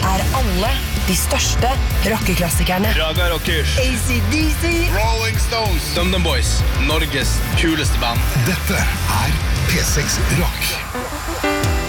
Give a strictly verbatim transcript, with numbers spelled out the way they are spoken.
er alle de største rockeklassikerne. Raga Rockers, A C D C, Rolling Stones, DumDum Boys, Norges kuleste band. Dette er P seks Rock.